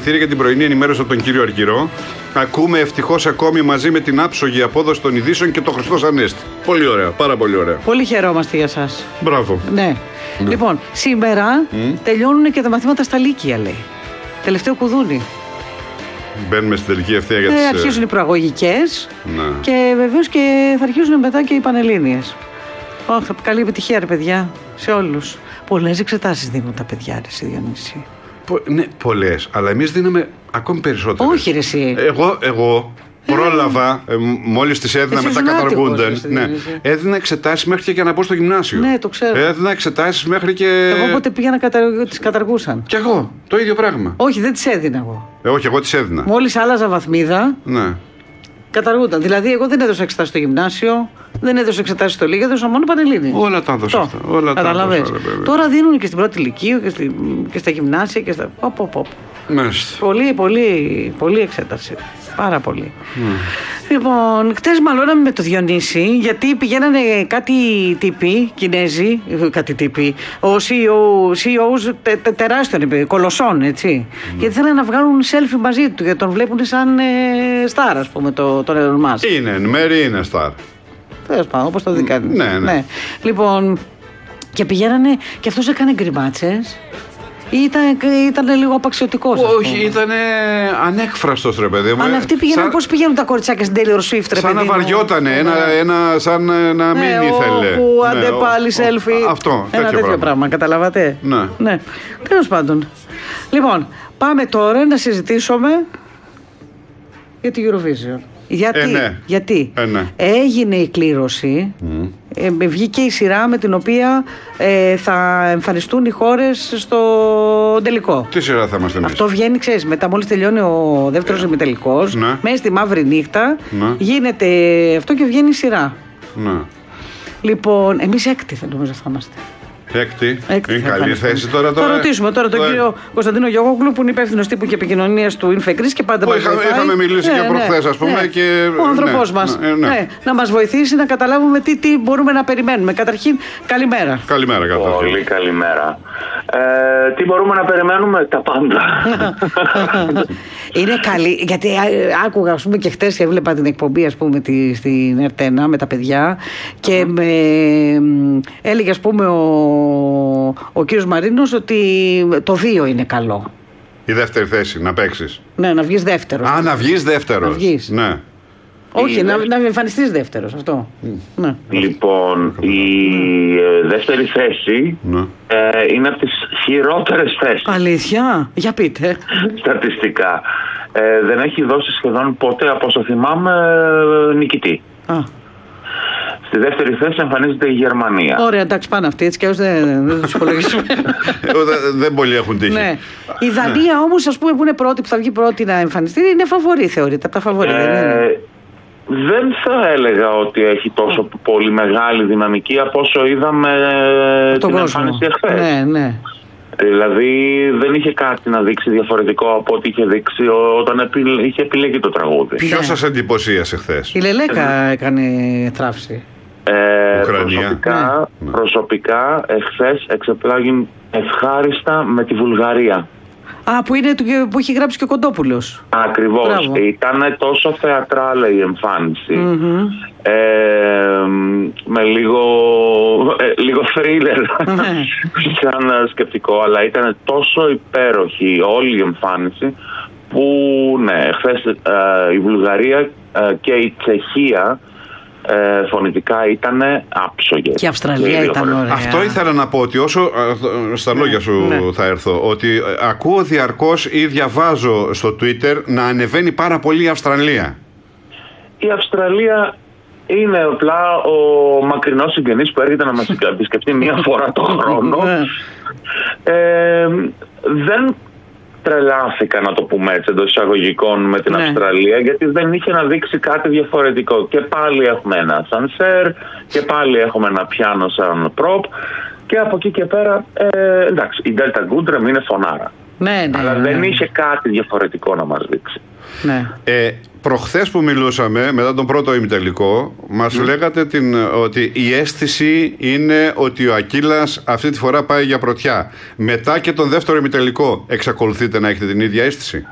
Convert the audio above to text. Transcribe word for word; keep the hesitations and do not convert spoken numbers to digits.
συγχαρητήρια για την πρωινή ενημέρωση από τον κύριο Αργυρό. Ακούμε ευτυχώς ακόμη μαζί με την άψογη απόδοση των ειδήσεων και το Χριστός Ανέστη. Πολύ ωραία, πάρα πολύ ωραία. Πολύ χαιρόμαστε για σας. Μπράβο. Ναι. ναι. Λοιπόν, σήμερα mm. τελειώνουν και τα μαθήματα στα Λύκεια, λέει. Τελευταίο κουδούνι. Μπαίνουμε στην τελική ευθεία για ε, τις... αρχίζουν οι προαγωγικές ναι. και βεβαίως και θα αρχίζουν μετά και οι πανελλήνιες. Oh, καλή επιτυχία, ρε παιδιά, σε όλους. Πολλές εξετάσεις δίνουν τα παιδιά, ρε Διονύση. Πο, ναι, πολλές, αλλά εμείς δίνουμε ακόμη περισσότερες. Όχι, ρε εσύ. Εγώ, εγώ πρόλαβα, ε, μόλις τις έδινα μετά καταργούνταν. Ναι, έδινα εξετάσεις μέχρι και για να μπω στο γυμνάσιο. Ναι, το ξέρω. Έδινα εξετάσεις μέχρι και. Εγώ πότε πήγα να τις καταργούσαν. Κι εγώ, το ίδιο πράγμα. Όχι, δεν τις έδινα εγώ. Ε, όχι, εγώ τις έδινα. Μόλις άλλαζα βαθμίδα. Ναι. Καταργούνταν. Δηλαδή, εγώ δεν έδωσα εξετάσεις στο γυμνάσιο, δεν έδωσα εξετάσεις στο Λίγα, έδωσα μόνο πανελλήνιες. Όλα τα έδωσα αυτά. Όλα τα έδωσα. Τώρα δίνουν και στην πρώτη ηλικίου και, στη, και στα γυμνάσια και στα. Οπ, οπ, οπ. Πολύ, πολύ, πολύ εξέταση. Πάρα πολύ. Mm. Λοιπόν, χτες μαλώναμε με το Διονύση, γιατί πηγαίνανε κάτι τύποι, Κινέζοι, κάτι τύποι, ο σι ι ο, σι ι ο τε, τε, τεράστιων, κολοσσών, έτσι. Mm. Γιατί θέλανε να βγάλουν selfie μαζί του, γιατί τον βλέπουν σαν ε, στάρ, ας πούμε, το, τον Elon Musk. Είναι, εν μέρει είναι στάρ. Τέλος πάντων, όπως το δει κανείς. Ναι, ναι. ναι. Λοιπόν, και πηγαίνανε, και αυτός έκανε γκριμάτσες. Ήταν, ήταν λίγο απαξιωτικός. Όχι, ήταν ανέκφραστος, ρε παιδί μου. Αλλά αυτοί πήγαιναν, σαν... πώς πηγαίνουν τα κοριτσάκια στην Taylor Swift, ρε σαν παιδί μου. να βαριότανε, ένα, ένα, σαν να μην ναι, ήθελε. Που ναι, άντε πάλι selfie. Αυτό, ένα τέτοιο, τέτοιο πράγμα, πράγμα καταλαβατε. Ναι. ναι. Τέλος πάντων. Λοιπόν, πάμε τώρα να συζητήσουμε για τη Eurovision. Γιατί, ε, ναι. γιατί ε, ναι. έγινε η κλήρωση, mm. ε, βγήκε η σειρά με την οποία ε, θα εμφανιστούν οι χώρες στο τελικό. Τι σειρά θα είμαστε εμείς? Αυτό βγαίνει, ξέρεις, μετά μόλις τελειώνει ο δεύτερος yeah. ημιτελικός, ναι. μέσα στη μαύρη νύχτα, ναι. γίνεται αυτό και βγαίνει η σειρά. Ναι. Λοιπόν, εμείς έκτη θα νομίζω θα είμαστε. Έκτη. Έκτη. Είναι καλή θέση τώρα. τώρα θα ρωτήσουμε τώρα τον τώρα... κύριο Κωνσταντίνο Γιώγογλου, που είναι υπεύθυνος τύπου και επικοινωνίας του Infekris και πάντα μας βοηθάει. Είχαμε μιλήσει ναι, και προχθές, ναι, ας πούμε. Ναι. Και... Ο άνθρωπός ναι, μας. Ναι, ναι. Ναι, να μας βοηθήσει να καταλάβουμε τι, τι μπορούμε να περιμένουμε. Καταρχήν, καλημέρα. Καλημέρα, καταρχήν. Πολύ καλημέρα. Ε, τι μπορούμε να περιμένουμε? Τα πάντα. Είναι καλή, γιατί άκουγα, ας πούμε, και χτες έβλεπα την εκπομπή, ας πούμε, τη, στην Ερτένα με τα παιδιά και με, έλεγε, ας πούμε, ο, ο κύριος Μαρίνος ότι το δύο είναι καλό. Η δεύτερη θέση, να παίξεις. Ναι, να βγεις δεύτερος. Α, να βγεις δεύτερος. Να βγεις. Ναι. Όχι, να, να εμφανιστείς δεύτερος, αυτό. Mm. Ναι. Λοιπόν, η ε, δεύτερη θέση ναι. ε, είναι από τις χειρότερες θέσεις. Αλήθεια, για πείτε. Στατιστικά. Ε, δεν έχει δώσει σχεδόν ποτέ, από όσο θυμάμαι, νικητή. Α. Στη δεύτερη θέση εμφανίζεται η Γερμανία. Ωραία, εντάξει, πάνε αυτοί, έτσι κι αλλιώς δεν, δεν τους υπολογίσουμε. Δεν πολλοί έχουν τύχει. Ναι. Η Δανία όμως, ας πούμε, που είναι πρώτη, που θα βγει πρώτη να εμφανιστεί, είναι φαβορή, θεωρείται, από τα φαβορή. Ε, δεν, είναι. δεν θα έλεγα ότι έχει τόσο oh. πολύ μεγάλη δυναμική από όσο είδαμε τον την κόσμο. Εμφάνιση εχθές. Ναι, ναι. Δηλαδή δεν είχε κάτι να δείξει διαφορετικό από ό,τι είχε δείξει όταν είχε επιλεγεί το τραγούδι. Ποιο σας εντυπωσίασε χθες? Η Λελέκα έκανε θράψη. Ε, προσωπικά, ναι. προσωπικά εχθές εξεπλάγει ευχάριστα με τη Βουλγαρία. Α, που, είναι, που έχει γράψει και ο Κοντόπουλος. Ακριβώς. Ήταν τόσο θεατράλα η εμφάνιση. Mm-hmm. Ε, με λίγο, ε, λίγο thriller mm-hmm. σαν σκεπτικό, αλλά ήταν τόσο υπέροχη όλη η εμφάνιση που ναι, χθες ε, η Βουλγαρία ε, και η Τσεχία Ε, φωνητικά ήταν άψογες. Και η Αυστραλία και ήταν ωραία. Αυτό ήθελα να πω, ότι όσο στα ναι, λόγια σου ναι. θα έρθω, ότι ακούω διαρκώς ή διαβάζω στο Twitter να ανεβαίνει πάρα πολύ η Αυστραλία. Η Αυστραλία είναι απλά ο μακρινός συγγενής που έρχεται να μας επισκεφτεί μία φορά το χρόνο. ε, δεν τρελάθηκα, να το πούμε έτσι, εντός εισαγωγικών, με την ναι. Αυστραλία, γιατί δεν είχε να δείξει κάτι διαφορετικό. Και πάλι έχουμε ένα σανσέρ και πάλι έχουμε ένα πιάνο σαν προπ και από εκεί και πέρα ε, εντάξει, η Delta Goodrem είναι φωνάρα. Ναι, ναι, αλλά ναι, δεν ναι. είχε κάτι διαφορετικό να μας δείξει. Ναι. Ε, προχθές που μιλούσαμε μετά τον πρώτο ημιτελικό, μας mm. λέγατε την, ότι η αίσθηση είναι ότι ο Ακύλας αυτή τη φορά πάει για πρωτιά. Μετά και τον δεύτερο ημιτελικό, εξακολουθείτε να έχετε την ίδια αίσθηση?